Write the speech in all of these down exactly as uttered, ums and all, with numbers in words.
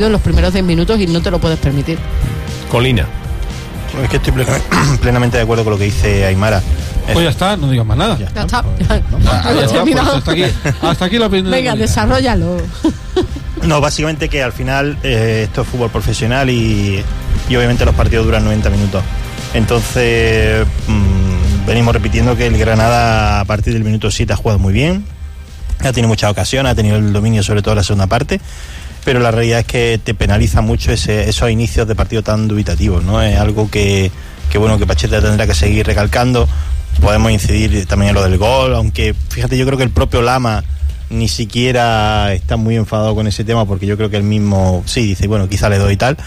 en los primeros diez minutos y no te lo puedes permitir. Colina. Es que estoy plenamente de acuerdo con lo que dice Aymara. Pues ya está, no digas más nada. Ya, ya está. Ya, no, ya, ya está, pues hasta aquí, hasta aquí la opinión. Venga, desarrollalo. No, básicamente que al final eh, esto es fútbol profesional y, y obviamente los partidos duran noventa minutos. Entonces mmm, venimos repitiendo que el Granada a partir del minuto siete ha jugado muy bien, ha tenido muchas ocasiones, ha tenido el dominio sobre todo en la segunda parte, pero la realidad es que te penaliza mucho ese, esos inicios de partido tan dubitativos, ¿no? Es algo que, que bueno, que Pacheta tendrá que seguir recalcando. Podemos incidir también en lo del gol, aunque fíjate, yo creo que el propio Lama ni siquiera está muy enfadado con ese tema, porque yo creo que él mismo sí dice, bueno, quizá le doy y tal,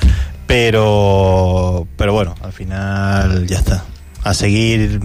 pero pero bueno, al final ya está, a seguir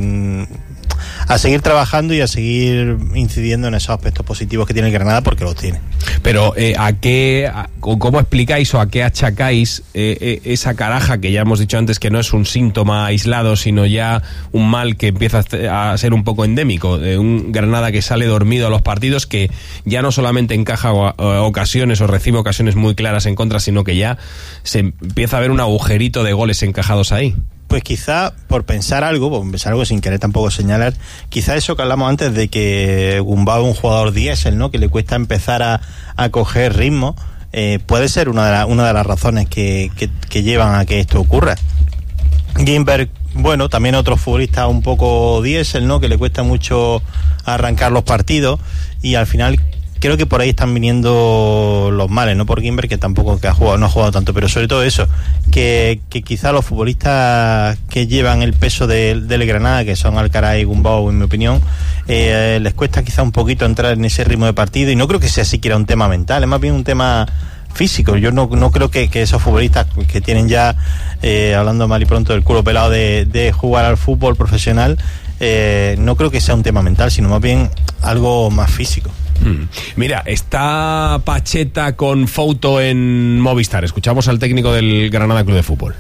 a seguir trabajando y a seguir incidiendo en esos aspectos positivos que tiene el Granada, porque los tiene. Pero eh, ¿a qué, a, cómo explicáis o a qué achacáis eh, eh, esa caraja que ya hemos dicho antes que no es un síntoma aislado, sino ya un mal que empieza a ser un poco endémico, de un Granada que sale dormido a los partidos, que ya no solamente encaja ocasiones o recibe ocasiones muy claras en contra, sino que ya se empieza a ver un agujerito de goles encajados ahí? Pues quizá, por pensar algo, por pensar algo sin querer tampoco señalar, quizá eso que hablamos antes de que Gumbau es un jugador diésel, ¿no? Que le cuesta empezar a, a coger ritmo, eh, puede ser una de, la, una de las razones que, que, que llevan a que esto ocurra. Gimberg, bueno, también otro futbolista un poco diésel, ¿no? Que le cuesta mucho arrancar los partidos y al final creo que por ahí están viniendo los males, no por Gimberg, que tampoco que ha jugado, no ha jugado tanto, pero sobre todo eso, que, que quizá los futbolistas que llevan el peso de, del Granada, que son Alcaraz y Gumbau, en mi opinión, eh, les cuesta quizá un poquito entrar en ese ritmo de partido, y no creo que sea siquiera un tema mental, es más bien un tema físico. Yo no, no creo que, que esos futbolistas que tienen ya, eh, hablando mal y pronto, del culo pelado de, de jugar al fútbol profesional, eh, no creo que sea un tema mental, sino más bien algo más físico. Mira, está Pacheta con Fouto en Movistar. Escuchamos al técnico del Granada Club de Fútbol.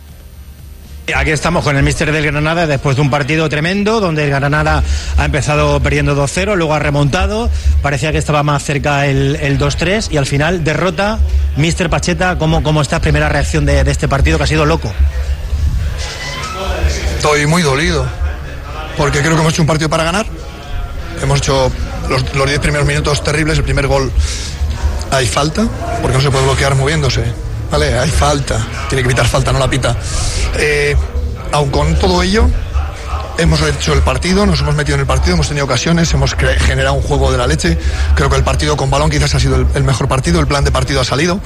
Aquí estamos con el míster del Granada después de un partido tremendo donde el Granada ha empezado perdiendo dos cero, luego ha remontado, parecía que estaba más cerca el, el dos tres y al final derrota. míster Pacheta, ¿cómo, cómo está? Primera reacción de, de este partido que ha sido loco. Estoy muy dolido porque creo que hemos hecho un partido para ganar. Hemos hecho los, los diez primeros minutos terribles. El primer gol hay falta, porque no se puede bloquear moviéndose, ¿vale? Hay falta, tiene que evitar falta, no la pita. Eh, aun con todo ello, hemos hecho el partido, nos hemos metido en el partido, hemos tenido ocasiones, hemos cre- generado un juego de la leche. Creo que el partido con balón quizás ha sido el, el mejor partido, el plan de partido ha salido.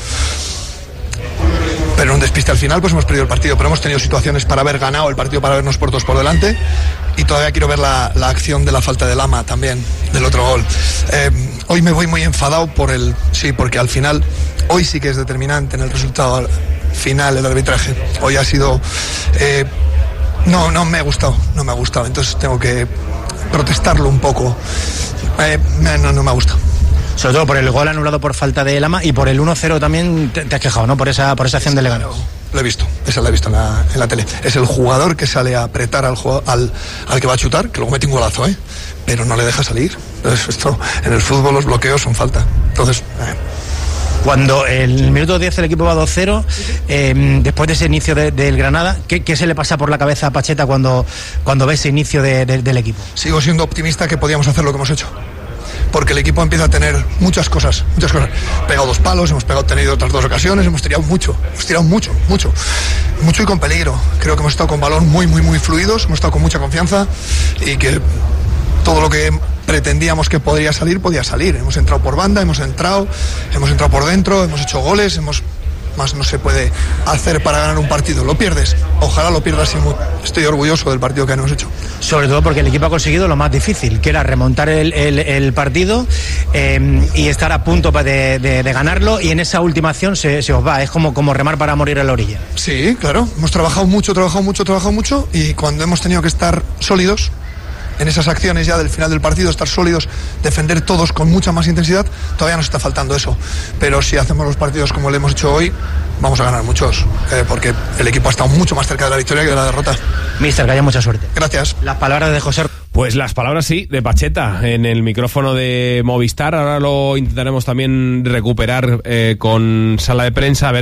Pero en un despiste al final, pues hemos perdido el partido. Pero hemos tenido situaciones para haber ganado el partido, para habernos puestos por delante. Y todavía quiero ver la, la acción de la falta de Lama también, del otro gol. Eh, hoy me voy muy enfadado por el... Sí, porque al final, hoy sí que es determinante en el resultado final el arbitraje. Hoy ha sido... Eh, no, no me ha gustado, no me ha gustado. Entonces tengo que protestarlo un poco. Eh, no, no me ha gustado. Sobre todo por el gol anulado por falta de Lama y por el uno cero también te, te has quejado, ¿no? Por esa, por esa acción de Leganés. Lo he visto, esa la he visto en la, en la tele. Es el jugador que sale a apretar al, al, al que va a chutar, que luego mete un golazo, ¿eh? Pero no le deja salir. Entonces, esto, en el fútbol los bloqueos son falta. Entonces... Eh. Cuando en el minuto diez el equipo va dos cero, eh, después de ese inicio de, del Granada, ¿qué, ¿qué se le pasa por la cabeza a Pacheta cuando, cuando ve ese inicio de, de, del equipo? Sigo siendo optimista que podíamos hacer lo que hemos hecho. Porque el equipo empieza a tener muchas cosas, muchas cosas. Pegado dos palos, hemos pegado, tenido otras dos ocasiones, hemos tirado mucho, hemos tirado mucho, mucho, mucho y con peligro. Creo que hemos estado con balón muy, muy, muy fluidos, hemos estado con mucha confianza y que todo lo que pretendíamos que podría salir, podía salir. Hemos entrado por banda, hemos entrado, hemos entrado por dentro, hemos hecho goles, hemos... Más no se puede hacer para ganar un partido. Lo pierdes, ojalá lo pierdas. Y estoy orgulloso del partido que hemos hecho. Sobre todo porque el equipo ha conseguido lo más difícil, que era remontar el, el, el partido eh, y estar a punto de, de, de ganarlo, y en esa última acción se, se os va. Es como, como remar para morir en la orilla. Sí, claro, hemos trabajado mucho, trabajado mucho, trabajado mucho, y cuando hemos tenido que estar sólidos en esas acciones ya del final del partido, estar sólidos, defender todos con mucha más intensidad, todavía nos está faltando eso. Pero si hacemos los partidos como lo hemos hecho hoy, vamos a ganar muchos, eh, porque el equipo ha estado mucho más cerca de la victoria que de la derrota. Míster, que haya mucha suerte. Gracias. Las palabras de José... Pues las palabras sí, de Pacheta, en el micrófono de Movistar. Ahora lo intentaremos también recuperar eh, con sala de prensa. A ver